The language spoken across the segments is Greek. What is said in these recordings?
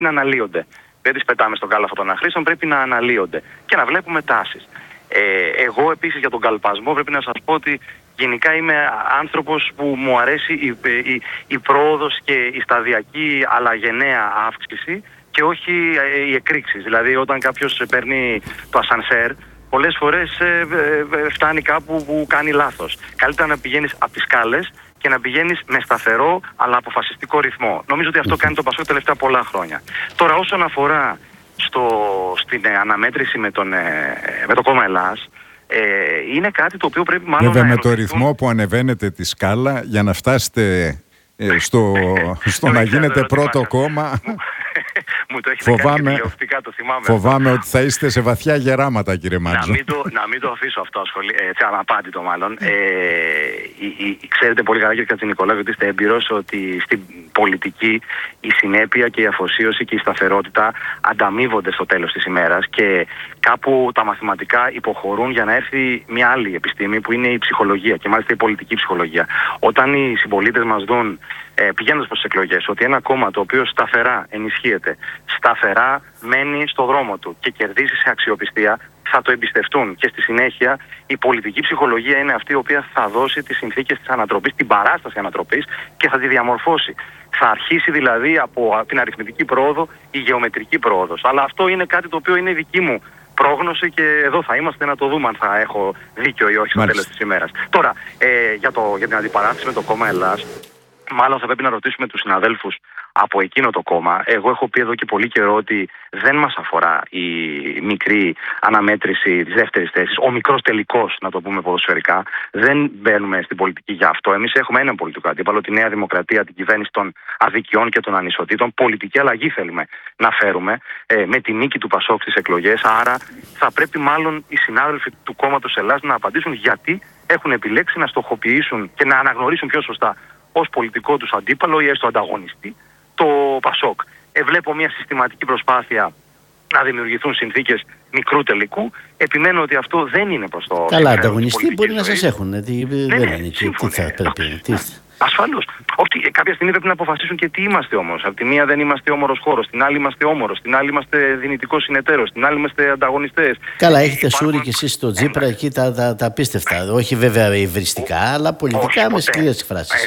να αναλύονται. Δεν τις πετάμε στον κάλαθο των αχρήστων, πρέπει να αναλύονται και να βλέπουμε τάσεις. Εγώ επίσης για τον καλπασμό πρέπει να σας πω ότι γενικά είμαι άνθρωπος που μου αρέσει η πρόοδος και η σταδιακή αλλά γενναία αύξηση και όχι οι εκρήξεις. Δηλαδή όταν κάποιος παίρνει το ασανσέρ, πολλές φορές φτάνει κάπου που κάνει λάθος. Καλύτερα να πηγαίνεις από τις σκάλες και να πηγαίνεις με σταθερό αλλά αποφασιστικό ρυθμό. Νομίζω ότι αυτό κάνει το Πασόκ τελευταία πολλά χρόνια. Τώρα όσον αφορά στην αναμέτρηση με το κόμμα Ελλάς, είναι κάτι το οποίο πρέπει μάλλον βέβαια με το ρυθμό που ανεβαίνετε τη σκάλα για να φτάσετε στο να γίνετε πρώτο κόμμα. Μου το έχετε κάνει τηλεοπτικά, το θυμάμαι. Φοβάμαι ότι θα είστε σε βαθιά γεράματα, κύριε Μάντζο. Να μην το αφήσω αυτό αναπάντητο μάλλον. Ξέρετε πολύ καλά, κύριε Κατζηνικολάου, ότι είστε έμπειρος ότι στην πολιτική η συνέπεια και η αφοσίωση και η σταθερότητα ανταμείβονται στο τέλος της ημέρας και κάπου τα μαθηματικά υποχωρούν για να έρθει μια άλλη επιστήμη που είναι η ψυχολογία και μάλιστα η πολιτική ψυχολογία. Όταν οι συμπολίτες μας δουν πηγαίνοντας προς τις εκλογές ότι ένα κόμμα το οποίο σταθερά ενισχύεται, σταθερά μένει στο δρόμο του και κερδίζει σε αξιοπιστία, θα το εμπιστευτούν και στη συνέχεια η πολιτική ψυχολογία είναι αυτή η οποία θα δώσει τις συνθήκες της ανατροπής, την παράσταση ανατροπής και θα τη διαμορφώσει. Θα αρχίσει δηλαδή από την αριθμητική πρόοδο η γεωμετρική πρόοδος. Αλλά αυτό είναι κάτι το οποίο είναι δική μου πρόγνωση και εδώ θα είμαστε να το δούμε αν θα έχω δίκιο ή όχι στο τέλος της ημέρας. Τώρα, για την αντιπαράθεση με το κόμμα Ελλάς, μάλλον θα πρέπει να ρωτήσουμε τους συναδέλφους από εκείνο το κόμμα. Εγώ έχω πει εδώ και πολύ καιρό ότι δεν μας αφορά η μικρή αναμέτρηση της δεύτερης θέσης, ο μικρός τελικός, να το πούμε ποδοσφαιρικά. Δεν μπαίνουμε στην πολιτική για αυτό. Εμείς έχουμε έναν πολιτικό αντίπαλο, τη Νέα Δημοκρατία, την κυβέρνηση των αδικιών και των ανισοτήτων. Πολιτική αλλαγή θέλουμε να φέρουμε με τη νίκη του Πασόκ στις εκλογές. Άρα θα πρέπει μάλλον οι συνάδελφοι του κόμματος Ελλάς να απαντήσουν γιατί έχουν επιλέξει να στοχοποιήσουν και να αναγνωρίσουν πιο σωστά ως πολιτικό τους αντίπαλο ή έστω ανταγωνιστή το Πασόκ. Βλέπω μια συστηματική προσπάθεια να δημιουργηθούν συνθήκες μικρού τελικού. Επιμένω ότι αυτό δεν είναι προς το... Καλά, ανταγωνιστή μπορεί να σας έχουν. Δεν είναι. Τι θα πρέπει... Ασφαλώς. Όχι, κάποια στιγμή πρέπει να αποφασίσουν και τι είμαστε όμως. Από τη μία δεν είμαστε όμορος χώρος, στην άλλη είμαστε όμορος, στην άλλη είμαστε δυνητικός συνεταίρος, στην άλλη είμαστε ανταγωνιστές. Καλά, έχετε σούρει κι εσείς στο Τσίπρα εκεί τα απίστευτα. Όχι βέβαια υβριστικά, αλλά πολιτικά με σκληρές εκφράσεις.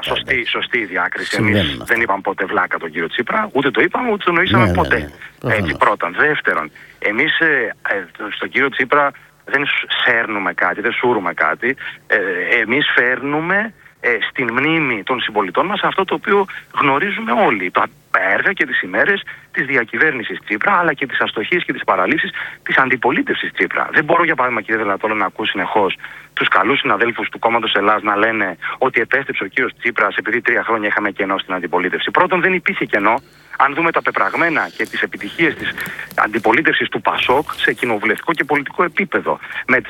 Σωστή η διάκριση. Εμείς δεν είπαμε ποτέ βλάκα τον κύριο Τσίπρα, ούτε το είπαμε, ούτε το νοήσαμε ποτέ. Έτσι, πρώτον. Δεύτερον, εμείς στον κύριο Τσίπρα δεν σέρνουμε κάτι, δεν σούρουμε κάτι. Εμείς φέρνουμε στην μνήμη των συμπολιτών μας αυτό το οποίο γνωρίζουμε όλοι. Τα έργα και τις ημέρες της διακυβέρνησης Τσίπρα, αλλά και τις αστοχίες και τις παραλήψεις της αντιπολίτευσης Τσίπρα. Δεν μπορώ, για παράδειγμα, κύριε Δελατόλο, να ακούω συνεχώς τους καλούς συναδέλφους του κόμματος Ελλάς να λένε ότι επέστρεψε ο κύριος Τσίπρας επειδή 3 χρόνια είχαμε κενό στην αντιπολίτευση. Πρώτον, δεν υπήρχε κενό. Αν δούμε τα πεπραγμένα και τις επιτυχίες της αντιπολίτευσης του Πασόκ σε κοινοβουλευτικό και πολιτικό επίπεδο,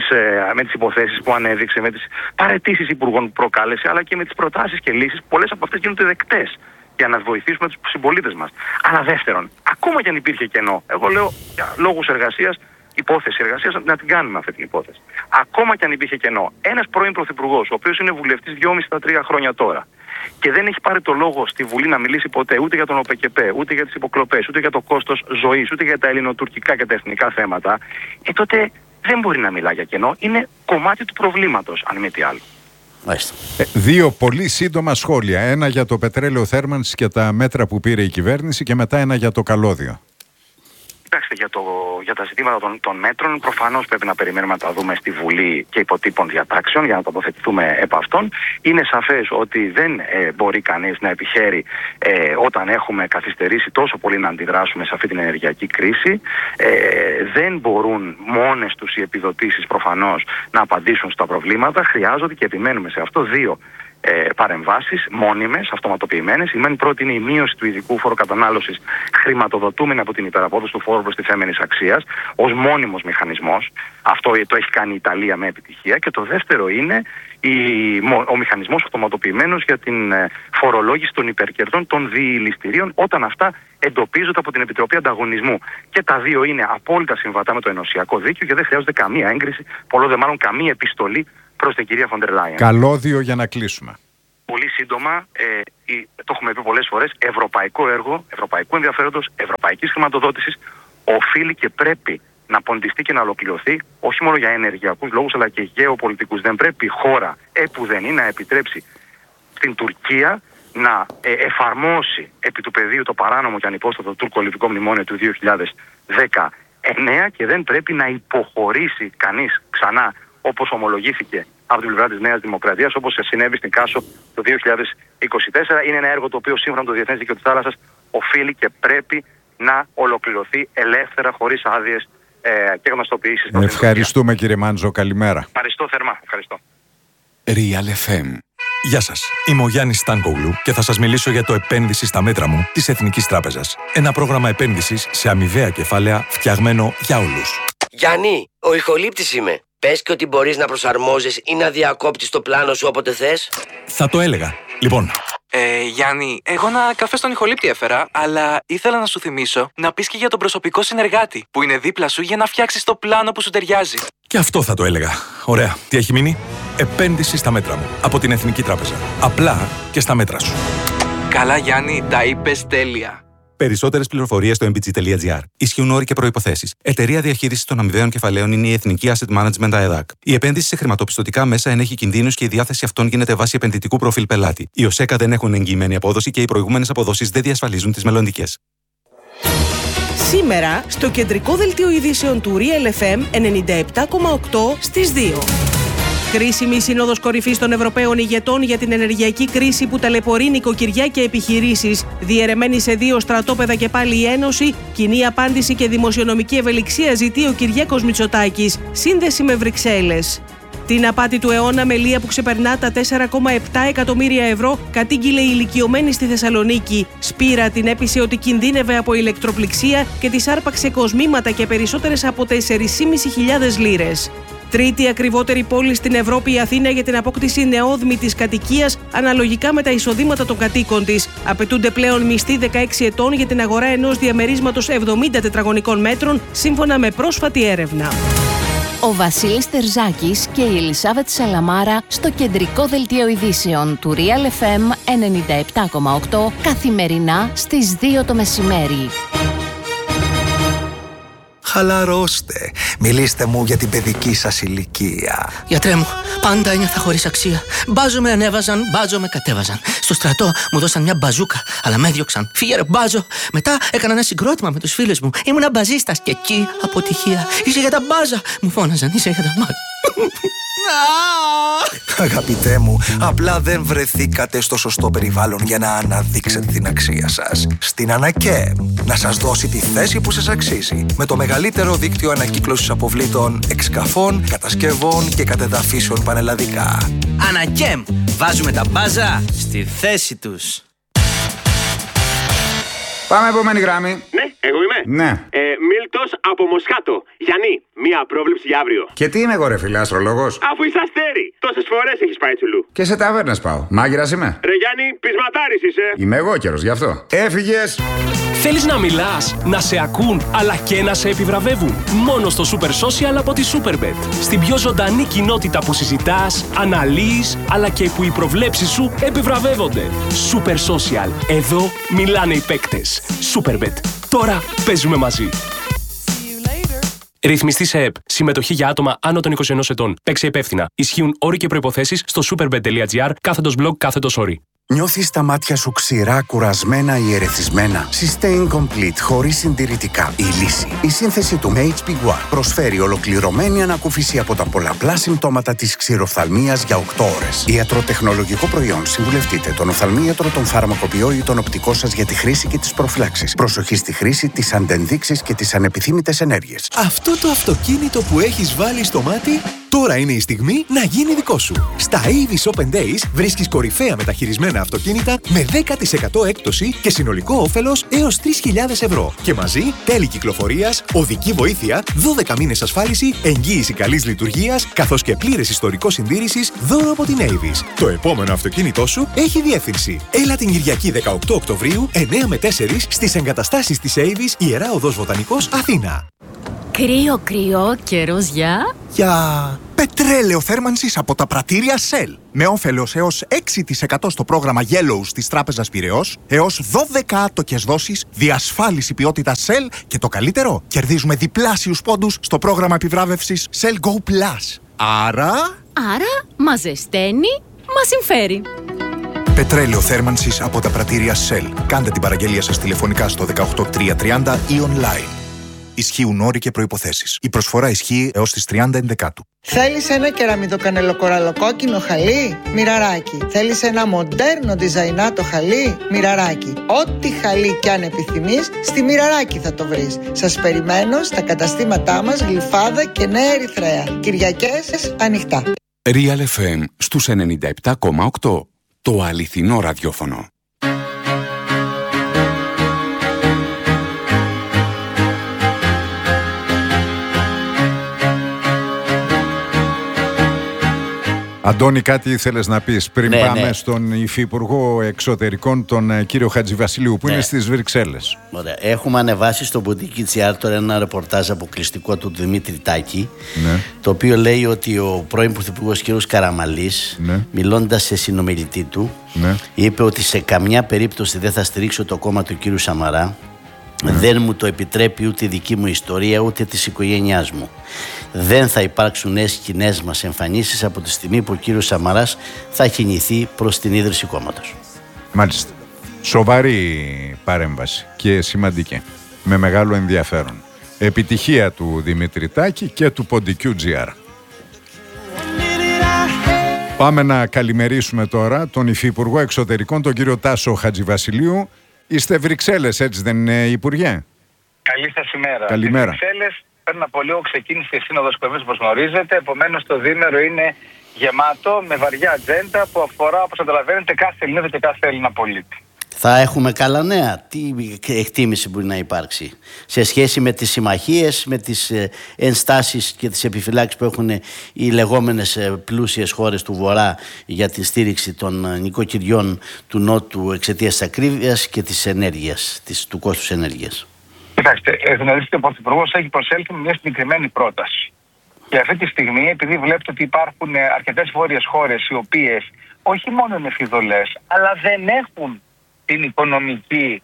με τις υποθέσεις που ανέδειξε, με τις παραιτήσεις υπουργών που προκάλεσε, αλλά και με τις προτάσεις και λύσεις, πολλές από αυτές γίνονται δεκτές για να βοηθήσουμε τους συμπολίτες μας. Αλλά δεύτερον, ακόμα και αν υπήρχε κενό, εγώ λέω για λόγους εργασίας, υπόθεση εργασίας, να την κάνουμε αυτή την υπόθεση. Ακόμα και αν υπήρχε κενό, ένας πρώην πρωθυπουργός, ο οποίος είναι βουλευτής 2,5-3 χρόνια τώρα, και δεν έχει πάρει το λόγο στη Βουλή να μιλήσει ποτέ ούτε για τον ΟΠΕΚΕΠΕ, ούτε για τις υποκλοπές, ούτε για το κόστος ζωής, ούτε για τα ελληνοτουρκικά και τα εθνικά θέματα, τότε δεν μπορεί να μιλά για κενό. Είναι κομμάτι του προβλήματος, αν μη τι άλλο. Δύο πολύ σύντομα σχόλια. Ένα για το πετρέλαιο θέρμανσης και τα μέτρα που πήρε η κυβέρνηση και μετά ένα για το καλώδιο. Κοιτάξτε, για τα ζητήματα των μέτρων, προφανώς πρέπει να περιμένουμε να τα δούμε στη Βουλή και υποτύπων διατάξεων για να τοποθετηθούμε επ' αυτών. Είναι σαφές ότι δεν μπορεί κανείς να επιχαίρει όταν έχουμε καθυστερήσει τόσο πολύ να αντιδράσουμε σε αυτή την ενεργειακή κρίση. Δεν μπορούν μόνες τους οι επιδοτήσεις προφανώς να απαντήσουν στα προβλήματα. Χρειάζονται, και επιμένουμε σε αυτό, δύο παρεμβάσεις μόνιμες, αυτοματοποιημένες. Η πρώτη είναι η μείωση του ειδικού φόρου κατανάλωσης, χρηματοδοτούμενη από την υπεραπόδοση του φόρου προστιθέμενης αξίας, ως μόνιμος μηχανισμός. Αυτό το έχει κάνει η Ιταλία με επιτυχία. Και το δεύτερο είναι ο μηχανισμός αυτοματοποιημένος για την φορολόγηση των υπερκερδών των διηληστηρίων, όταν αυτά εντοπίζονται από την Επιτροπή Ανταγωνισμού. Και τα δύο είναι απόλυτα συμβατά με το ενωσιακό δίκαιο και δεν χρειάζονται καμία έγκριση, πολλό δε μάλλον καμία επιστολή προς την κυρία Φοντερ Λάιεν. Καλώδιο για να κλείσουμε. πολύ σύντομα, το έχουμε πει πολλές φορές, ευρωπαϊκό έργο, ευρωπαϊκού ενδιαφέροντος, ευρωπαϊκής χρηματοδότησης, οφείλει και πρέπει να ποντιστεί και να ολοκληρωθεί, όχι μόνο για ενεργειακούς λόγους αλλά και γεωπολιτικούς. Δεν πρέπει η χώρα επουδενή να επιτρέψει στην Τουρκία να εφαρμόσει επί του πεδίου το παράνομο και ανυπόστατο τουρκο-λιβικό μνημόνιο του 2019 και δεν πρέπει να υποχωρήσει κανείς ξανά, όπως ομολογήθηκε από την πλευρά της Νέας Δημοκρατίας, όπως συνέβη στην Κάσο το 2024. Είναι ένα έργο το οποίο σύμφωνα με το Διεθνές Δίκαιο της Θάλασσας οφείλει και πρέπει να ολοκληρωθεί ελεύθερα, χωρίς άδειες και γνωστοποιήσεις. Ευχαριστούμε κύριε Μάντζο, καλημέρα. Ευχαριστώ θερμά. Ευχαριστώ. Real FM. Γεια σας, είμαι ο Γιάννης Στάνκογλου και θα σας μιλήσω για το επένδυση στα μέτρα μου της Εθνικής Τράπεζας. Ένα πρόγραμμα επένδυσης σε αμοιβαία κεφάλαια φτιαγμένο για όλους. Γιάννη, ο ηχολήπτης είμαι. Πες και ότι μπορείς να προσαρμόζεις ή να διακόπτεις το πλάνο σου όποτε θες. Θα το έλεγα. Λοιπόν. Γιάννη, εγώ ένα καφέ στον ηχολήπτη έφερα, αλλά ήθελα να σου θυμίσω να πεις και για τον προσωπικό συνεργάτη που είναι δίπλα σου για να φτιάξεις το πλάνο που σου ταιριάζει. Και αυτό θα το έλεγα. Ωραία. Τι έχει μείνει? Επένδυση στα μέτρα μου. Από την Εθνική Τράπεζα. Απλά και στα μέτρα σου. Καλά, Γιάννη, τα είπες τέλεια. Περισσότερες πληροφορίες στο mbg.gr. Ισχύουν όροι και προϋποθέσεις. Εταιρεία διαχείρισης των αμοιβαίων κεφαλαίων είναι η Εθνική Asset Management ΑΕΔΑΚ. Η επένδυση σε χρηματοπιστωτικά μέσα ενέχει κινδύνους και η διάθεση αυτών γίνεται βάσει επενδυτικού προφίλ πελάτη. Οι ΟΣΕΚΑ δεν έχουν εγγυημένη απόδοση και οι προηγούμενες αποδόσεις δεν διασφαλίζουν τις μελλοντικές. Σήμερα, στο κεντρικό δελτίο ειδήσεων του Real FM 97,8 στις 2. Κρίσιμη σύνοδος κορυφής των Ευρωπαίων ηγετών για την ενεργειακή κρίση που ταλαιπωρεί νοικοκυριά και επιχειρήσεις. Διαιρεμένη σε 2 στρατόπεδα και πάλι η Ένωση. Κοινή απάντηση και δημοσιονομική ευελιξία ζητεί ο Κυριάκος Μητσοτάκης. Σύνδεση με Βρυξέλλες. Την απάτη του αιώνα με λία που ξεπερνά τα 4,7 εκατομμύρια ευρώ κατήγγειλε η ηλικιωμένη στη Θεσσαλονίκη. Σπύρα την έπεισε ότι κινδύνευε από ηλεκτροπληξία και της άρπαξε κοσμήματα και περισσότερες από 4.500 λίρες. Τρίτη ακριβότερη πόλη στην Ευρώπη η Αθήνα για την απόκτηση νεόδμητης κατοικίας αναλογικά με τα εισοδήματα των κατοίκων της. Απαιτούνται πλέον μισθοί 16 ετών για την αγορά ενός διαμερίσματος 70 τετραγωνικών μέτρων, σύμφωνα με πρόσφατη έρευνα. Ο Βασίλης Τερζάκης και η Ελισάβετ Σαλαμάρα στο κεντρικό δελτίο ειδήσεων του Real FM 97,8 καθημερινά στις 2 το μεσημέρι. Χαλαρώστε. Μιλήστε μου για την παιδική σας ηλικία. Γιατρέ μου, πάντα ένιωθα χωρίς αξία. Μπάζο με ανέβαζαν, μπάζο με κατέβαζαν. Στο στρατό μου δώσαν μια μπαζούκα, αλλά με έδιωξαν. Φύγε ρε μπάζο. Μετά έκανα ένα συγκρότημα με τους φίλους μου. Ήμουνα μπαζίστας και εκεί αποτυχία. Είσαι για τα μπάζα. Μου φώναζαν, είσαι για τα μπάζα. Αγαπητέ μου, απλά δεν βρεθήκατε στο σωστό περιβάλλον για να αναδείξετε την αξία σας. Στην ΑΝΑΚΕΜ, να σας δώσει τη θέση που σας αξίζει. Με το μεγαλύτερο δίκτυο ανακύκλωσης αποβλήτων, εξκαφών, κατασκευών και κατεδαφίσεων πανελλαδικά. ΑΝΑΚΕΜ, βάζουμε τα μπάζα στη θέση τους. Πάμε επόμενη γράμμη. Ναι, εγώ είμαι. Ναι. Μίλτος από Μοσχάτο. Γιάννη, μία πρόβλεψη για αύριο. Και τι είμαι εγώ ρε φίλε, αστρολόγος? Αφού είσαι αστέρι, τόσες φορές έχεις πάει τσουλού. Και σε ταβέρνες πάω. Μάγειρας είμαι. Ρε Γιάννη, πεισματάρης είσαι. Είμαι εγώ καιρος γι' αυτό. Έφυγες. Θέλεις να μιλάς, να σε ακούν, αλλά και να σε επιβραβεύουν. Μόνο στο Super Social από τη Superbet. Στην πιο ζωντανή κοινότητα που συζητάς, αναλύεις, αλλά και που οι προβλέψεις σου επιβραβεύονται. Super Social. Εδώ μιλάνε οι παίκτες. Superbet. Τώρα παίζουμε μαζί. Ρυθμιστή σε ΕΠ. Συμμετοχή για άτομα άνω των 21 ετών. Παίξε υπεύθυνα. Ισχύουν όροι και προϋποθέσεις στο superbet.gr/blog/όροι. Νιώθεις τα μάτια σου ξηρά, κουρασμένα ή ερεθισμένα? Sustain Complete χωρίς συντηρητικά. Η λύση. Η σύνθεση του HP1 προσφέρει ολοκληρωμένη ανακούφιση από τα πολλαπλά συμπτώματα της ξηροφθαλμίας για 8 ώρες. Ιατροτεχνολογικό προϊόν. Συμβουλευτείτε τον οφθαλμίατρο, τον φαρμακοποιό ή τον οπτικό σας για τη χρήση και τις προφυλάξεις. Προσοχή στη χρήση, τις αντενδείξεις και τις ανεπιθύμητες ενέργειες. Αυτό το αυτοκίνητο που έχεις βάλει στο μάτι, τώρα είναι η στιγμή να γίνει δικό σου. Στα Avis Open Days βρίσκεις κορυφαία μεταχειρισμένα αυτοκίνητα με 10% έκπτωση και συνολικό όφελος έως 3.000 ευρώ. Και μαζί τέλη κυκλοφορίας, οδική βοήθεια, 12 μήνες ασφάλιση, εγγύηση καλής λειτουργίας, καθώς και πλήρες ιστορικό συντήρησης δώρο από την Avis. Το επόμενο αυτοκίνητό σου έχει διεύθυνση. Έλα την Κυριακή 18 Οκτωβρίου, 9 με 4 στις εγκαταστάσεις της Avis, Ιερά Οδός Βοτανικός, Αθήνα. Κρύο, κρύο, καιρός για... Πετρέλαιο θέρμανσης από τα πρατήρια Shell. Με όφελος έως 6% στο πρόγραμμα Yellow της Τράπεζας Πειραιώς, έως 12 άτοκες δόσεις, διασφάλιση ποιότητας Shell και το καλύτερο, κερδίζουμε διπλάσιους πόντους στο πρόγραμμα επιβράβευσης Shell Go Plus. Άρα, μας ζεσταίνει, μας συμφέρει. πετρέλαιο θέρμανσης από τα πρατήρια Shell. Κάντε την παραγγελία σας τηλεφωνικά στο 18330 ή online. Ισχύουν όροι και προϋποθέσεις. Η προσφορά ισχύει έως τις 30 Ενδεκάτου. Θέλεις ένα κεραμιδοκανελοκοραλοκόκκινο χαλί? Μοιραράκι. Θέλεις ένα μοντέρνο διζαϊνάτο χαλί? Μοιραράκι. Ό,τι χαλί κι αν επιθυμείς, στη Μοιραράκι θα το βρεις. Σας περιμένω στα καταστήματά μας Γλυφάδα και Νέα Ερυθρέα. Κυριακές ανοιχτά. Real FM στους 97,8. Το αληθινό ραδιόφωνο. Αντώνη, κάτι ήθελες να πεις πριν πάμε στον Υφυπουργό Εξωτερικών, τον κύριο Χατζηβασιλείου, που είναι στις Βρυξέλλες. Ωραία. Έχουμε ανεβάσει στο Boutique.gr τώρα ένα ρεπορτάζ αποκλειστικό του Δημήτρη Τάκη, το οποίο λέει ότι ο πρώην Πρωθυπουργός κ. Καραμαλής, μιλώντας σε συνομιλητή του, είπε ότι σε καμιά περίπτωση δεν θα στηρίξω το κόμμα του κ. Σαμαρά. Δεν μου το επιτρέπει ούτε η δική μου ιστορία ούτε της οικογένειάς μου. Δεν θα υπάρξουν νέες κοινές μας εμφανίσεις από τη στιγμή που ο κύριος Σαμαράς θα κινηθεί προς την ίδρυση κόμματος. Μάλιστα. Σοβαρή παρέμβαση και σημαντική. Με μεγάλο ενδιαφέρον. Επιτυχία του Δημήτρη Τάκη και του Ποντικού.gr. Πάμε να καλημερίσουμε τώρα τον Υφυπουργό Εξωτερικών, τον κύριο Τάσο Χατζηβασιλείου. Είστε Βρυξέλλες, έτσι δεν είναι, Υπουργέ? Καλή σας ημέρα. Καλημέρα. Στις Βρυξέλλες, πριν από λίγο ξεκίνησε η Σύνοδος Κορυφής, όπως γνωρίζετε. Επομένως, το διήμερο είναι γεμάτο με βαριά ατζέντα που αφορά, όπως καταλαβαίνετε, κάθε Ελληνίδα και κάθε Έλληνα πολίτη. Θα έχουμε καλά νέα? Τι εκτίμηση μπορεί να υπάρξει σε σχέση με τις συμμαχίες, με τις ενστάσεις και τις επιφυλάξεις που έχουν οι λεγόμενες πλούσιες χώρες του Βορρά για τη στήριξη των νοικοκυριών του Νότου εξαιτίας της ακρίβειας και της ενέργειας, του κόστους ενέργειας? Κοιτάξτε, γνωρίζετε ο Πρωθυπουργός έχει προσέλθει με μια συγκεκριμένη πρόταση. Και αυτή τη στιγμή, επειδή βλέπετε ότι υπάρχουν αρκετές βόρειες χώρες οι οποίες όχι μόνο είναι φιδωλές, αλλά δεν έχουν την οικονομική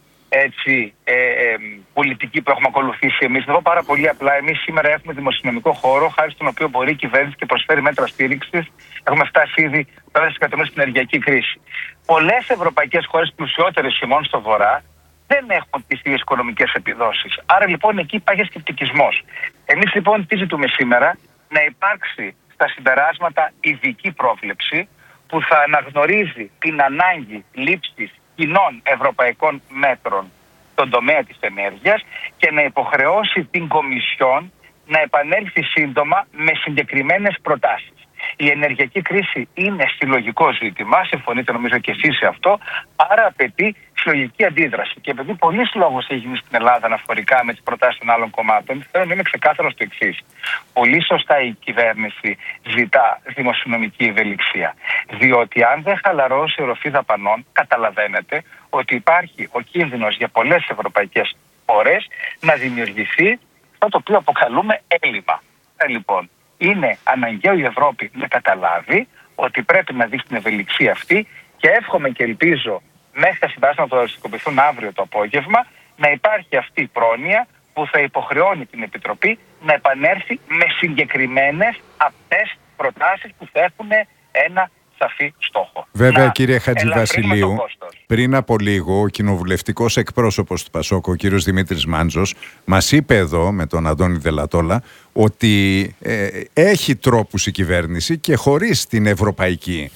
πολιτική που έχουμε ακολουθήσει εμείς. Να πω πάρα πολύ απλά, εμείς σήμερα έχουμε δημοσιονομικό χώρο, χάρη στον οποίο μπορεί η κυβέρνηση και προσφέρει μέτρα στήριξης. Έχουμε φτάσει ήδη 5 δισεκατομμύρια στην ενεργειακή κρίση. Πολλές ευρωπαϊκές χώρες πλουσιότερες ημών στο Βορρά δεν έχουν τις ίδιες οικονομικές επιδόσεις. Άρα λοιπόν εκεί υπάρχει σκεπτικισμός. Εμείς λοιπόν τι ζητούμε σήμερα? Να υπάρξει στα συμπεράσματα ειδική πρόβλεψη που θα αναγνωρίζει την ανάγκη λήψης κοινών ευρωπαϊκών μέτρων στον τομέα της ενέργειας και να υποχρεώσει την Κομισιόν να επανέλθει σύντομα με συγκεκριμένες προτάσεις. Η ενεργειακή κρίση είναι συλλογικό ζήτημα, συμφωνείτε νομίζω και εσείς σε αυτό, άρα απαιτεί συλλογική αντίδραση. Και επειδή πολλής λόγος έχει γίνει στην Ελλάδα αναφορικά με τις προτάσεις των άλλων κομμάτων, θέλω να είμαι ξεκάθαρο στο εξής. Πολύ σωστά η κυβέρνηση ζητά δημοσιονομική ευελιξία. Διότι αν δεν χαλαρώσει η οροφή δαπανών, καταλαβαίνετε ότι υπάρχει ο κίνδυνος για πολλές ευρωπαϊκές χώρες να δημιουργηθεί αυτό το οποίο αποκαλούμε έλλειμμα. Λοιπόν, είναι αναγκαίο η Ευρώπη να καταλάβει ότι πρέπει να δείξει την ευελιξία αυτή και εύχομαι και ελπίζω μέχρι τα συμπεράσματα που θα συγκοπηθούν αύριο το απόγευμα να υπάρχει αυτή η πρόνοια που θα υποχρεώνει την Επιτροπή να επανέλθει με συγκεκριμένες απτές προτάσεις που θα έχουν ένα σαφή στόχο. Βέβαια, κύριε Χατζηβασιλείου, πριν από λίγο ο κοινοβουλευτικός εκπρόσωπος του ΠΑΣΟΚ, ο κύριος Δημήτρης Μάντζος, μας είπε εδώ με τον Αντώνη Δελατόλα ότι έχει τρόπους η κυβέρνηση και χωρίς την ευρωπαϊκή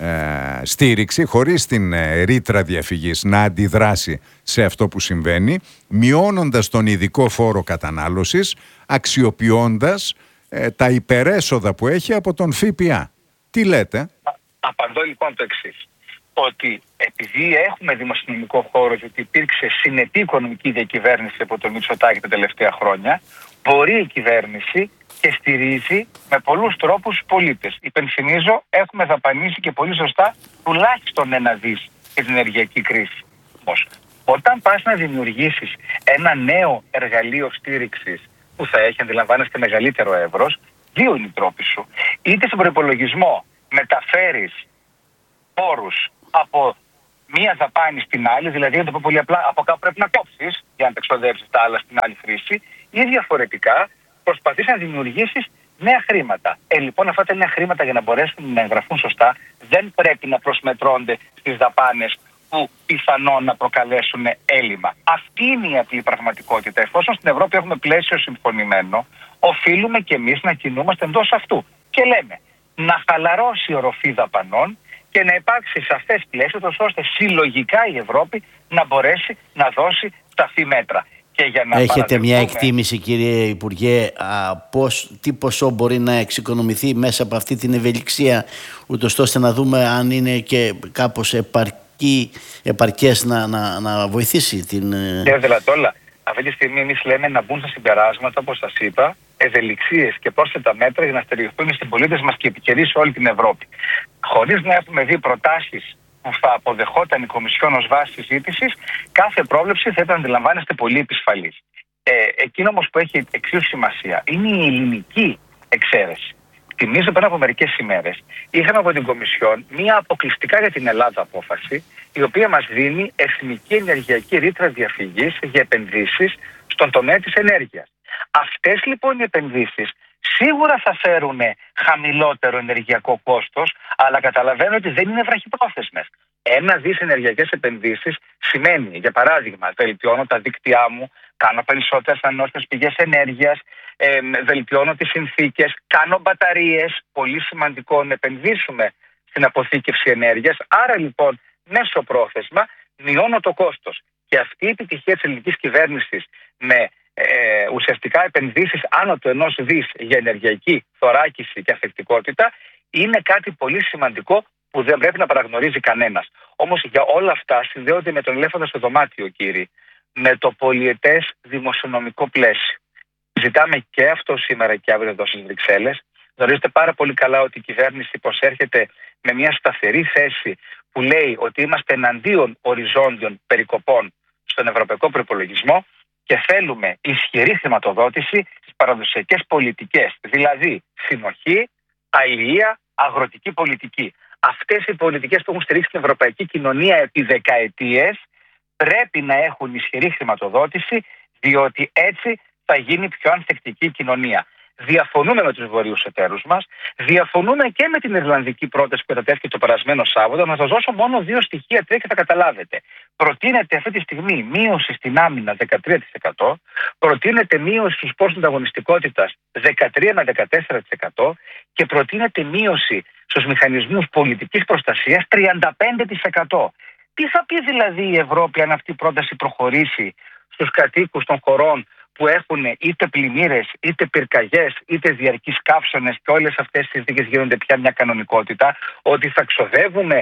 στήριξη, χωρίς την ρήτρα διαφυγής να αντιδράσει σε αυτό που συμβαίνει, μειώνοντας τον ειδικό φόρο κατανάλωσης, αξιοποιώντας τα υπερέσοδα που έχει από τον ΦΠΑ. Τι λέτε? Απαντώ λοιπόν το εξής. Ότι επειδή έχουμε δημοσιονομικό χώρο, γιατί υπήρξε συνετή οικονομική διακυβέρνηση από τον Μητσοτάκη τα τελευταία χρόνια, μπορεί η κυβέρνηση και στηρίζει με πολλούς τρόπους πολίτες. Υπενθυμίζω, έχουμε δαπανίσει και πολύ σωστά τουλάχιστον 1 δις για την ενεργειακή κρίση. Όταν πας να δημιουργήσεις ένα νέο εργαλείο στήριξης που θα έχει, αντιλαμβάνεστε, μεγαλύτερο εύρος, δύο είναι οι τρόποι σου. είτε στον προϋπολογισμό μεταφέρεις πόρους από μία δαπάνη στην άλλη, δηλαδή να το πω πολύ απλά, από κάπου πρέπει να κόψεις για να τα εξοδεύσεις τα άλλα στην άλλη χρήση, ή διαφορετικά προσπαθείς να δημιουργήσεις νέα χρήματα. Λοιπόν, αυτά τα νέα χρήματα για να μπορέσουν να εγγραφούν σωστά δεν πρέπει να προσμετρώνται στις δαπάνες που πιθανόν να προκαλέσουν έλλειμμα. Αυτή είναι η απλή πραγματικότητα. Εφόσον στην Ευρώπη έχουμε πλαίσιο συμφωνημένο, οφείλουμε και εμείς να κινούμαστε εντός αυτού. Και λέμε να χαλαρώσει η οροφή δαπανών και να υπάρξει σαφές πλαίσιο, ώστε συλλογικά η Ευρώπη να μπορέσει να δώσει ταφή μέτρα. Και για να έχετε μια εκτίμηση, κύριε Υπουργέ, τι ποσό μπορεί να εξοικονομηθεί μέσα από αυτή την ευελιξία, ούτως ώστε να δούμε αν είναι και κάπως επαρκές να βοηθήσει την... Κύριε Δελατόλα, αυτή τη στιγμή εμείς λέμε να μπουν στα συμπεράσματα, όπως σας είπα, ευελιξίες και πρόσθετα μέτρα για να στηριχθούν στις πολίτες μας και επικαιρείς σε όλη την Ευρώπη. Χωρίς να έχουμε δει προτάσεις που θα αποδεχόταν η Κομισιόν ως βάση συζήτησης, κάθε πρόβλεψη θα ήταν, αντιλαμβάνεστε, πολύ επισφαλής. Εκείνο όμως που έχει εξίσου σημασία είναι η ελληνική εξαίρεση. Θυμίζω πριν από μερικές ημέρες είχαμε από την Κομισιόν μία αποκλειστικά για την Ελλάδα απόφαση, η οποία μας δίνει εθνική ενεργειακή ρήτρα διαφυγής για επενδύσεις στον τομέα της ενέργειας. Αυτές λοιπόν οι επενδύσεις σίγουρα θα φέρουν χαμηλότερο ενεργειακό κόστος, αλλά καταλαβαίνω ότι δεν είναι βραχυπρόθεσμες. 1 δις ενεργειακές επενδύσεις σημαίνει, για παράδειγμα, βελτιώνω τα δίκτυά μου, κάνω περισσότερες ανανεώσιμες πηγές ενέργειας, βελτιώνω τις συνθήκες, κάνω μπαταρίες, πολύ σημαντικό να επενδύσουμε στην αποθήκευση ενέργειας. Άρα λοιπόν, μέσω πρόθεσμα, μειώνω το κόστος. Και αυτή η επιτυχία της ελληνικής κυβέρνησης με ουσιαστικά επενδύσεις άνω του 1 δις για ενεργειακή θωράκιση και ανθεκτικότητα είναι κάτι πολύ σημαντικό που δεν πρέπει να παραγνωρίζει κανένας. Όμως για όλα αυτά συνδέονται με τον ελέφαντα στο δωμάτιο, κύριε, με το πολυετές δημοσιονομικό πλαίσιο. Ζητάμε και αυτό σήμερα και αύριο εδώ στις Βρυξέλλες. Γνωρίζετε πάρα πολύ καλά ότι η κυβέρνηση προσέρχεται με μια σταθερή θέση που λέει ότι είμαστε εναντίον οριζόντιων περικοπών στον ευρωπαϊκό προϋπολογισμό και θέλουμε ισχυρή χρηματοδότηση στις παραδοσιακές πολιτικές, δηλαδή συνοχή, αλληλεία, αγροτική πολιτική. Αυτές οι πολιτικές που έχουν στηρίξει την ευρωπαϊκή κοινωνία επί δεκαετίες πρέπει να έχουν ισχυρή χρηματοδότηση, διότι έτσι θα γίνει πιο ανθεκτική κοινωνία. Διαφωνούμε με τους βορείους εταίρους μας, διαφωνούμε και με την ιρλανδική πρόταση που κατατέθηκε το περασμένο Σάββατο. Να σας δώσω μόνο 2 στοιχεία, 3 και θα καταλάβετε. Προτείνεται αυτή τη στιγμή μείωση στην άμυνα 13%, προτείνεται μείωση στους πόρους ανταγωνιστικότητας 13 με 14% και προτείνεται μείωση στους μηχανισμούς πολιτικής προστασίας 35%. Τι θα πει δηλαδή η Ευρώπη αν αυτή η πρόταση προχωρήσει στους κατοίκους των χωρών που έχουν είτε πλημμύρες, είτε πυρκαγιές, είτε διαρκείς καύσονες και όλες αυτές τις συνθήκες γίνονται πια μια κανονικότητα, ότι θα ξοδεύουμε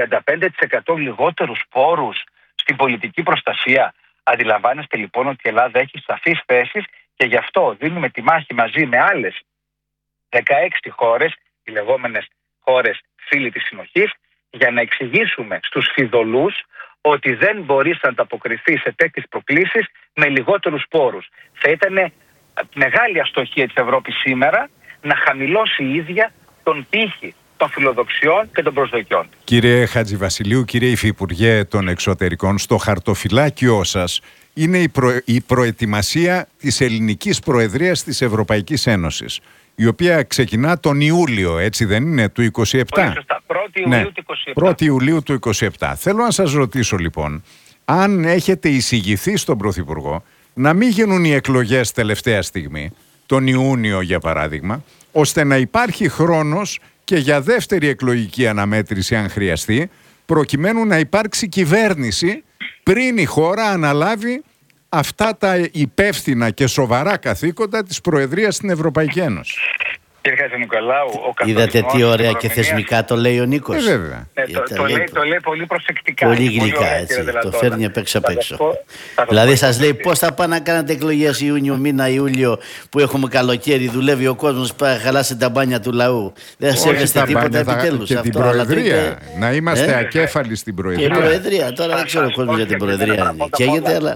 35% λιγότερους πόρους στην πολιτική προστασία? Αντιλαμβάνεστε λοιπόν ότι η Ελλάδα έχει σαφείς θέσεις και γι' αυτό δίνουμε τη μάχη μαζί με άλλες 16 χώρες, οι λεγόμενες χώρες φίλοι της συνοχής, για να εξηγήσουμε στους φιδωλούς ότι δεν μπορείς να ανταποκριθεί σε τέτοιες προκλήσεις με λιγότερους πόρους. Θα ήταν μεγάλη αστοχία της Ευρώπης σήμερα να χαμηλώσει η ίδια τον πύχη των φιλοδοξιών και των προσδοκιών. Κύριε Χατζηβασιλείου, κύριε Υφυπουργέ των Εξωτερικών, στο χαρτοφυλάκιό σας είναι η προετοιμασία της ελληνικής προεδρίας της Ευρωπαϊκής Ένωσης, η οποία ξεκινά τον Ιούλιο, έτσι δεν είναι, του 27? Σωστά, 1η Ιουλίου του 27. 1η Ιουλίου του 27. Θέλω να σας ρωτήσω λοιπόν, αν έχετε εισηγηθεί στον Πρωθυπουργό να μην γίνουν οι εκλογές τελευταία στιγμή, τον Ιούνιο για παράδειγμα, ώστε να υπάρχει χρόνος και για δεύτερη εκλογική αναμέτρηση αν χρειαστεί, προκειμένου να υπάρξει κυβέρνηση πριν η χώρα αναλάβει αυτά τα υπεύθυνα και σοβαρά καθήκοντα της Προεδρίας στην Ευρωπαϊκή Ένωση. Κύριε Χατζηνικολάου, είδατε τι ωραία και θεσμικά το λέει ο Νίκος. Βέβαια. Το λέει πολύ προσεκτικά. Πολύ γλυκά, έτσι. Το φέρνει απ' έξω απ' έξω. Δηλαδή σας λέει πώς θα πάνε να κάνετε εκλογές Ιούνιο, μήνα Ιούλιο που έχουμε καλοκαίρι, δουλεύει ο κόσμος, χαλάσει τα μπάνια του λαού. Δεν σέβεστε τίποτα επιτέλους. Και την Προεδρία. Να είμαστε ακέφαλοι στην Προεδρία. Και η Προεδρία. Τώρα δεν ξέρω ο κόσμος για την Προεδρία. Καίγεται, αλλά...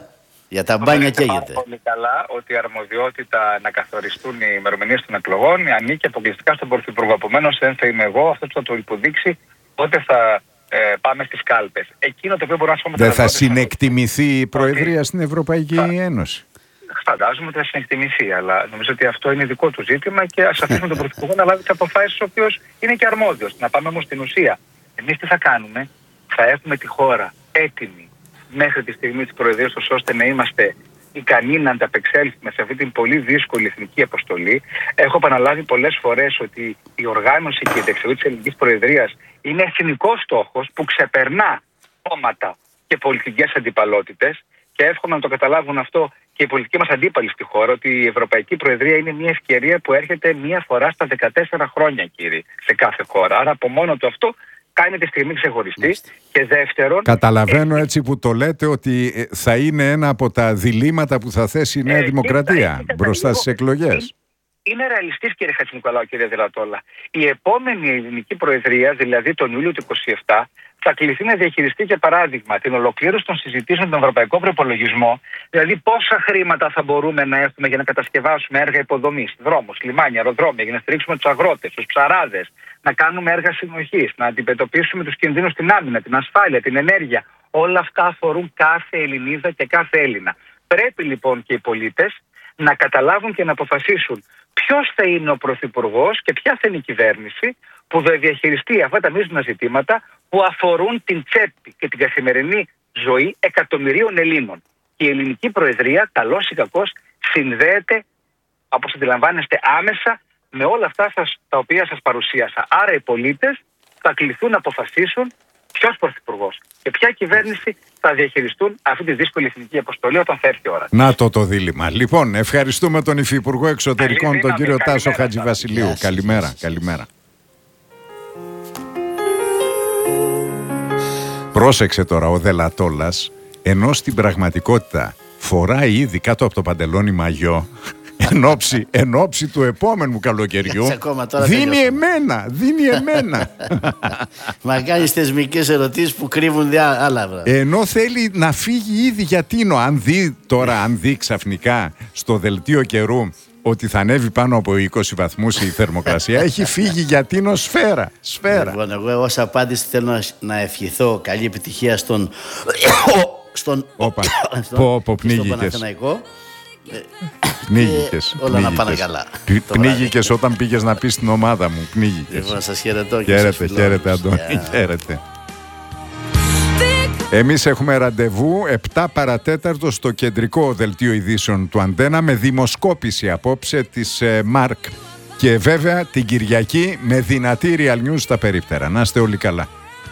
Για τα μπάνια καίγεται. Πολύ καλά ότι η αρμοδιότητα να καθοριστούν οι ημερομηνίες των εκλογών ανήκει αποκλειστικά στον Πρωθυπουργό. Επομένως, δεν θα είμαι εγώ αυτός που θα το υποδείξει πότε θα πάμε στις κάλπες. Εκείνο το οποίο μπορώ να σου πω. Δεν θα συνεκτιμηθεί η Προεδρία στην Ευρωπαϊκή Ένωση? Φαντάζομαι ότι θα συνεκτιμηθεί, αλλά νομίζω ότι αυτό είναι δικό του ζήτημα και ας αφήσουμε τον Πρωθυπουργό να λάβει τις αποφάσεις, ο οποίος είναι και αρμόδιος. Να πάμε όμως στην ουσία. Εμείς τι θα κάνουμε? Θα έχουμε τη χώρα έτοιμη μέχρι τη στιγμή της Προεδρίας, ώστε να είμαστε ικανοί να ανταπεξέλθουμε σε αυτή την πολύ δύσκολη εθνική αποστολή. Έχω επαναλάβει πολλές φορές ότι η οργάνωση και η διεξαγωγή της ελληνικής Προεδρίας είναι εθνικός στόχος που ξεπερνά κόμματα και πολιτικές αντιπαλότητες, και εύχομαι να το καταλάβουν αυτό και οι πολιτικοί μας αντίπαλοι στη χώρα, ότι η Ευρωπαϊκή Προεδρία είναι μια ευκαιρία που έρχεται μία φορά στα 14 χρόνια, κύριε, σε κάθε χώρα. Άρα από μόνο του αυτό κάνει τη στιγμή ξεχωριστή. Και δεύτερον... Καταλαβαίνω έτσι που το λέτε ότι θα είναι ένα από τα διλήμματα που θα θέσει η Νέα Δημοκρατία μπροστά στις εκλογές. Είναι ρεαλιστής, κύριε Χατζηνικολάου, κύριε Δελατόλα. Η επόμενη ελληνική Προεδρία, δηλαδή τον Ιούλιο του 2027, θα κληθεί να διαχειριστεί, για παράδειγμα, την ολοκλήρωση των συζητήσεων στον ευρωπαϊκό προπολογισμό, δηλαδή πόσα χρήματα θα μπορούμε να έχουμε για να κατασκευάσουμε έργα υποδομής, δρόμους, λιμάνια, αεροδρόμια, για να στηρίξουμε τους αγρότες, τους ψαράδες, να κάνουμε έργα συνοχής, να αντιμετωπίσουμε τους κινδύνους στην άμυνα, την ασφάλεια, την ενέργεια. Όλα αυτά αφορούν κάθε Ελληνίδα και κάθε Έλληνα. Πρέπει λοιπόν και οι πολίτες να καταλάβουν και να αποφασίσουν ποιος θα είναι ο Πρωθυπουργός και ποια θα είναι η κυβέρνηση που θα διαχειριστεί αυτά τα μείζωνα ζητήματα που αφορούν την τσέπη και την καθημερινή ζωή εκατομμυρίων Ελλήνων. Και η ελληνική Προεδρία, καλώς ή κακώς, συνδέεται, όπως αντιλαμβάνεστε, άμεσα με όλα αυτά τα οποία σας παρουσίασα. Άρα οι πολίτες θα κληθούν να αποφασίσουν ποιος πρωθυπουργός και ποια κυβέρνηση θα διαχειριστούν αυτή τη δύσκολη εθνική αποστολή όταν θα έρθει η ώρα. Να το δίλημμα. Λοιπόν, ευχαριστούμε τον Υφυπουργό Εξωτερικών, τον κύριο Τάσο Χατζηβασιλείου. Καλημέρα. Καλημέρα. Πρόσεξε τώρα ο Δελατόλας, ενώ στην πραγματικότητα φοράει ήδη κάτω από το παντελόνι μαγιό, εν όψη του επόμενου καλοκαιριού, δίνει εμένα. Μα κάνεις θεσμικές ερωτήσεις που κρύβουν άλλα. Ενώ θέλει να φύγει ήδη για Τίνο. Αν δει ξαφνικά στο δελτίο καιρού ότι θα ανέβει πάνω από 20 βαθμούς η θερμοκρασία, έχει φύγει για Τίνο σφαίρα. Λοιπόν, εγώ ως απάντηση θέλω να ευχηθώ καλή επιτυχία στον Παναθηναϊκό. Πνίγηκες. Όλα να πάνε καλά. Πνίγηκες όταν πήγες να πεις στην ομάδα μου. Πνίγηκες. Λοιπόν, σας χαιρετώ. Χαίρετε Αντώνη. Χαίρετε. Εμείς έχουμε ραντεβού 7 παρατέταρτο στο κεντρικό δελτίο ειδήσεων του Αντένα με δημοσκόπηση απόψε της ΜΑΡΚ. Και βέβαια την Κυριακή με δυνατή Real News στα περίπτερα. Να είστε όλοι καλά.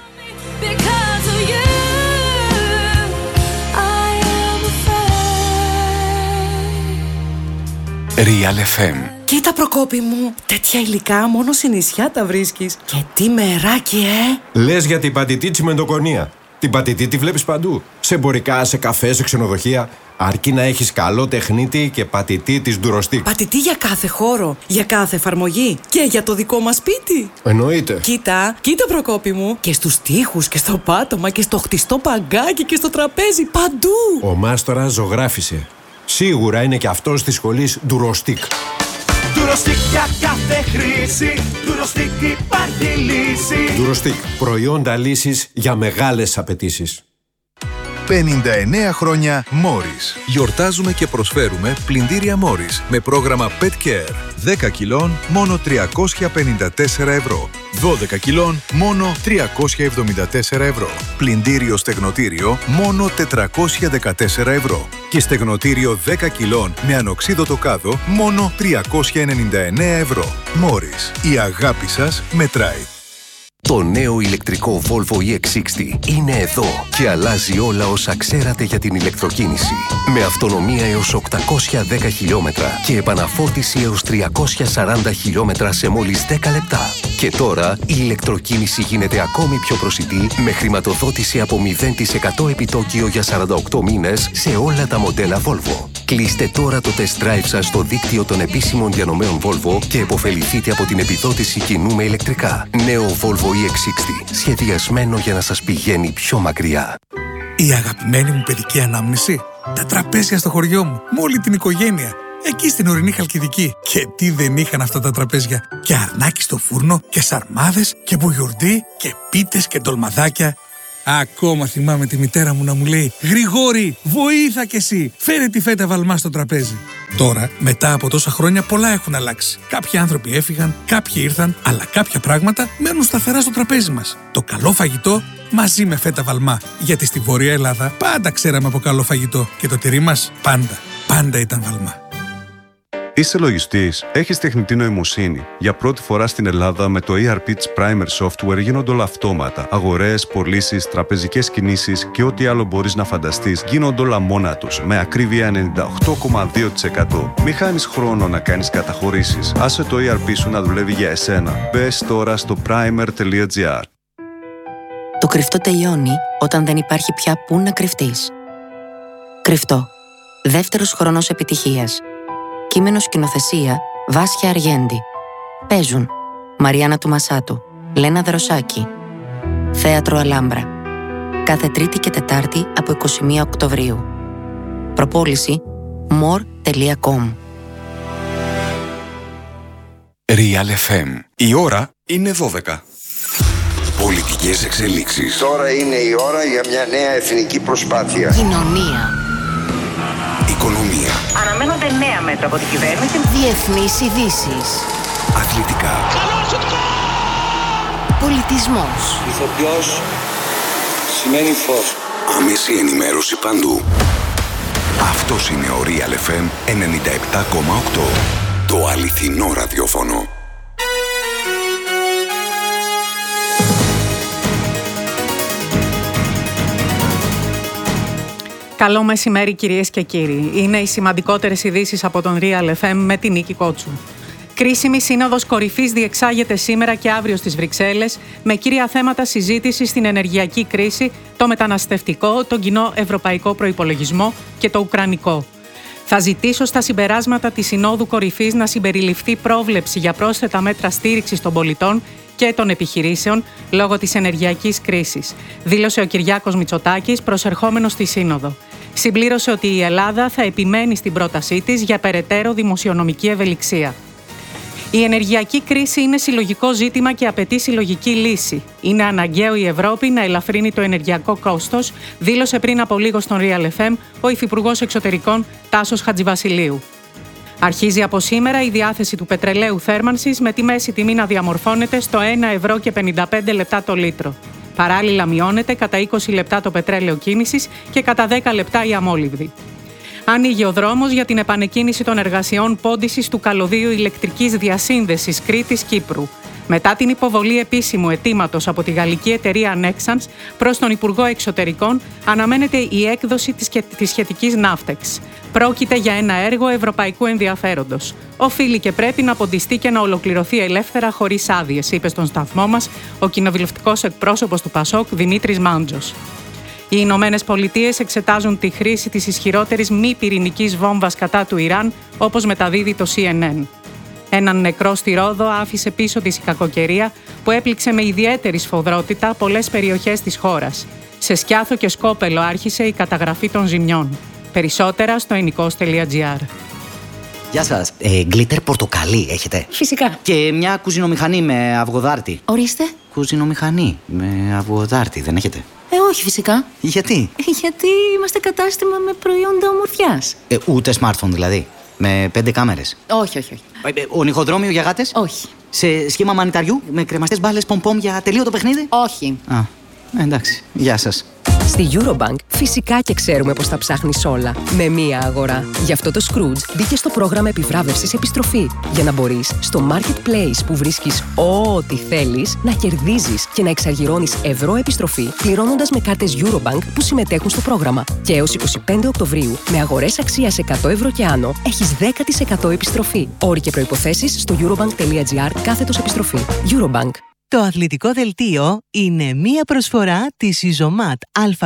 Real FM. Κοίτα Προκόπη μου, τέτοια υλικά μόνο σε νησιά τα βρίσκεις. Και τι μεράκι, Λες για την πατητή τσιμεντοκονία. Την πατητή τη βλέπεις παντού. Σε εμπορικά, σε καφέ, σε ξενοδοχεία. Αρκεί να έχεις καλό τεχνίτη και πατητή της Durostic. Πατητή για κάθε χώρο, για κάθε εφαρμογή και για το δικό μας σπίτι. Εννοείται. Κοίτα Προκόπη μου. Και στους τοίχους και στο πάτωμα και στο χτιστό παγκάκι και στο τραπέζι, παντού. Ο Μάστορας ζωγράφισε. Σίγουρα είναι και αυτός της σχολής Durostic. Durostic για κάθε χρήση. Durostic υπάρχει λύση. Durostic. Προϊόντα λύσης για μεγάλες απαιτήσεις. 59 χρόνια Morris. Γιορτάζουμε και προσφέρουμε πλυντήρια Morris με πρόγραμμα Pet Care. 10 κιλών μόνο 354 ευρώ. 12 κιλών μόνο 374 ευρώ. Πλυντήριο στεγνοτήριο μόνο 414 ευρώ. Και στεγνοτήριο 10 κιλών με ανοξίδωτο κάδο μόνο 399 ευρώ. Morris. Η αγάπη σας μετράει. Το νέο ηλεκτρικό Volvo EX60 είναι εδώ και αλλάζει όλα όσα ξέρατε για την ηλεκτροκίνηση. Με αυτονομία έως 810 χιλιόμετρα και επαναφόρτιση έως 340 χιλιόμετρα σε μόλις 10 λεπτά. Και τώρα η ηλεκτροκίνηση γίνεται ακόμη πιο προσιτή με χρηματοδότηση από 0% επιτόκιο για 48 μήνες σε όλα τα μοντέλα Volvo. Κλείστε τώρα το test drive σας στο δίκτυο των επίσημων διανομέων Volvo και επωφεληθείτε από την επιδότηση κοινού με ηλεκτρικά. Νέο Volvo EX60, σχεδιασμένο για να σας πηγαίνει πιο μακριά. Η αγαπημένη μου παιδική ανάμνηση. Τα τραπέζια στο χωριό μου, με όλη την οικογένεια. Εκεί στην ορεινή Χαλκιδική. Και τι δεν είχαν αυτά τα τραπέζια. Και αρνάκι στο φούρνο, και σαρμάδες, και μπουγιουρντί, και πίτες και ντολμαδάκια. Ακόμα θυμάμαι τη μητέρα μου να μου λέει «Γρηγόρη, βοήθα κι εσύ, φέρε τη φέτα βαλμά στο τραπέζι». Τώρα, μετά από τόσα χρόνια, πολλά έχουν αλλάξει. Κάποιοι άνθρωποι έφυγαν, κάποιοι ήρθαν, αλλά κάποια πράγματα μένουν σταθερά στο τραπέζι μας. Το καλό φαγητό μαζί με φέτα βαλμά. Γιατί στη Βόρεια Ελλάδα πάντα ξέραμε από καλό φαγητό και το τυρί μας πάντα ήταν βαλμά. Είσαι λογιστής, έχεις τεχνητή νοημοσύνη. Για πρώτη φορά στην Ελλάδα με το ERP της Primer Software γίνονται όλα αυτόματα. Αγορές, πωλήσεις, τραπεζικές κινήσεις και ό,τι άλλο μπορείς να φανταστείς γίνονται όλα μόνα τους, με ακρίβεια 98,2%. Μη χάνεις χρόνο να κάνεις καταχωρήσεις. Άσε το ERP σου να δουλεύει για εσένα. Μπες τώρα στο primer.gr. Το κρυφτό τελειώνει όταν δεν υπάρχει πια πού να κρυφτείς. Κρυφτό. Δεύτερος χρόνος επιτυχίας. Κείμενο σκηνοθεσία Βάσια Αργέντη. Παίζουν Μαριάννα Τουμασάτου, Λένα Δροσάκη. Θέατρο Αλάμπρα. Κάθε Τρίτη και Τετάρτη από 21 Οκτωβρίου. Προπόληση more.com. Real FM. Η ώρα είναι 12. Πολιτικές εξελίξεις. Τώρα είναι η ώρα για μια νέα εθνική προσπάθεια. Κοινωνία. Οικονομία. Αναμένονται νέα μέτρα από την κυβέρνηση. Διεθνείς ειδήσεις. Αθλητικά. Πολιτισμός. Ηθοποιός σημαίνει φως. Άμεση ενημέρωση παντού. Αυτός είναι ο Real FM 97,8. Το αληθινό ραδιόφωνο. Καλό μεσημέρι κυρίες και κύριοι. Είναι οι σημαντικότερες ειδήσεις από τον Real FM με την Νίκη Κότσου. Κρίσιμη σύνοδος κορυφής διεξάγεται σήμερα και αύριο στις Βρυξέλλες με κύρια θέματα συζήτησης στην ενεργειακή κρίση, το μεταναστευτικό, τον κοινό ευρωπαϊκό προϋπολογισμό και το ουκρανικό. Θα ζητήσω στα συμπεράσματα της Συνόδου Κορυφής να συμπεριληφθεί πρόβλεψη για πρόσθετα μέτρα στήριξης των πολιτών και των επιχειρήσεων λόγω της ενεργειακής κρίσης, δήλωσε ο Κυριάκος Μητσοτάκης προσερχόμενος στη Σύνοδο. Συμπλήρωσε ότι η Ελλάδα θα επιμένει στην πρότασή της για περαιτέρω δημοσιονομική ευελιξία. Η ενεργειακή κρίση είναι συλλογικό ζήτημα και απαιτεί συλλογική λύση. Είναι αναγκαίο η Ευρώπη να ελαφρύνει το ενεργειακό κόστος, δήλωσε πριν από λίγο στον Real FM ο Υφυπουργός Εξωτερικών Τάσος Χατζηβασιλείου. Αρχίζει από σήμερα η διάθεση του πετρελαίου θέρμανσης με τη μέση τιμή να διαμορφώνεται στο 1,55 € το λίτρο. Παράλληλα μειώνεται κατά 20 λεπτά το πετρέλαιο κίνησης και κατά 10 λεπτά η αμόλυβδη. Άνοιγε ο δρόμος για την επανεκκίνηση των εργασιών πόντισης του καλωδίου ηλεκτρικής διασύνδεσης Κρήτης-Κύπρου. Μετά την υποβολή επίσημου αιτήματος από τη γαλλική εταιρεία Nexans προς τον Υπουργό Εξωτερικών, αναμένεται η έκδοση της σχετικής ναύτεξ. Πρόκειται για ένα έργο ευρωπαϊκού ενδιαφέροντος. Οφείλει και πρέπει να ποντιστεί και να ολοκληρωθεί ελεύθερα χωρίς άδειες, είπε στον σταθμό μας ο κοινοβουλευτικός εκπρόσωπος του ΠΑΣΟΚ Δημήτρης Μάντζος. Οι Ηνωμένες Πολιτείες εξετάζουν τη χρήση της ισχυρότερης μη πυρηνικής βόμβας κατά του Ιράν, όπως μεταδίδει το CNN. Έναν νεκρό στη Ρόδο άφησε πίσω της η κακοκαιρία που έπληξε με ιδιαίτερη σφοδρότητα πολλές περιοχές της χώρας. Σε Σκιάθο και Σκόπελο άρχισε η καταγραφή των ζημιών. Περισσότερα στο ennikos.gr. Γεια σας. Γκλίτερ πορτοκαλί έχετε? Φυσικά. Και μια κουζινομηχανή με αυγοδάρτη. Ορίστε. Κουζινομηχανή με αυγοδάρτη δεν έχετε? Όχι φυσικά. Γιατί? Γιατί είμαστε κατάστημα με προϊόντα ομορφιάς. Ούτε smartphone δηλαδή? Με 5 κάμερες? Όχι. Ονυχοδρόμιο για γάτες? Όχι. Σε σχήμα μανιταριού? Με κρεμαστές μπάλες πομ-πομ για τελείωτο παιχνίδι? Όχι. Εντάξει. Γεια σας. Στη Eurobank φυσικά και ξέρουμε πως τα ψάχνεις όλα με μία αγορά. Γι' αυτό το Scrooge μπήκε στο πρόγραμμα επιβράβευσης επιστροφή για να μπορείς στο Marketplace που βρίσκεις ό,τι θέλεις να κερδίζεις και να εξαργυρώνεις ευρώ επιστροφή πληρώνοντας με κάρτες Eurobank που συμμετέχουν στο πρόγραμμα. Και έως 25 Οκτωβρίου με αγορές αξίας 100 ευρώ και άνω έχεις 10% επιστροφή. Όροι και προϋποθέσεις στο eurobank.gr/επιστροφή. Eurobank. Το αθλητικό δελτίο είναι μία προσφορά της Ιζωμάτ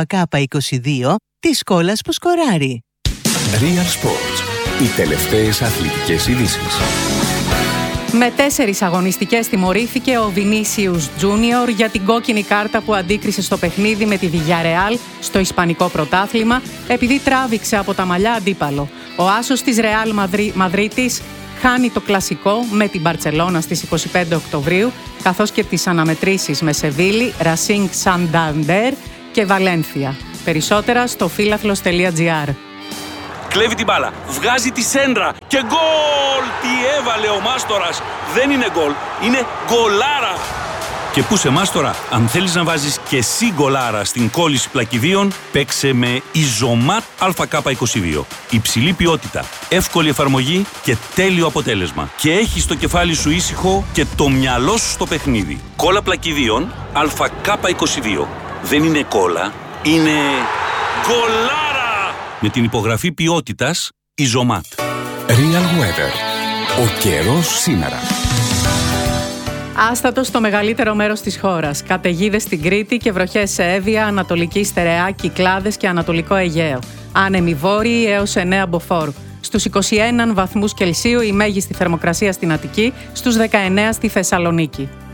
ΑΚ22 της Σκόλας που σκοράρει. Real Sports. Οι τελευταίες αθλητικές ειδήσεις. Με 4 αγωνιστικές τιμωρήθηκε ο Βινίσιους Τζούνιορ για την κόκκινη κάρτα που αντίκρισε στο παιχνίδι με τη Villarreal στο Ισπανικό πρωτάθλημα, επειδή τράβηξε από τα μαλλιά αντίπαλο. Ο άσος της Ρεάλ Μαδρίτης χάνει το κλασικό με την Μπαρτσελώνα στις 25 Οκτωβρίου, καθώς και τις αναμετρήσεις με Σεβίλη, Ρασίνγκ Σανταντέρ και Βαλένθια. Περισσότερα στο φίλαθλος.gr. Κλέβει την μπάλα, βγάζει τη σέντρα και γκολ! Τι έβαλε ο Μάστορας! Δεν είναι γκολ, είναι γκολάρα! Και πού σε Μάστορα, αν θέλεις να βάζεις και εσύ γκολάρα στην κόλληση πλακιδίων, παίξε με Ιζωμάτ ΑΚ22. Υψηλή ποιότητα, εύκολη εφαρμογή και τέλειο αποτέλεσμα. Και έχεις το κεφάλι σου ήσυχο και το μυαλό σου στο παιχνίδι. Κόλλα πλακιδίων ΑΚ22. Δεν είναι κόλλα, είναι γκολάρα! Με την υπογραφή ποιότητας Ιζωμάτ. Real Weather. Ο καιρός σήμερα. Άστατο στο μεγαλύτερο μέρος της χώρας. Καταιγίδες στην Κρήτη και βροχές σε Εύβοια, Ανατολική Στερεά, Κυκλάδες και Ανατολικό Αιγαίο. Άνεμοι βόρειοι έως 9 μποφόρ. Στους 21 βαθμούς Κελσίου η μέγιστη θερμοκρασία στην Αττική, στους 19 στη Θεσσαλονίκη.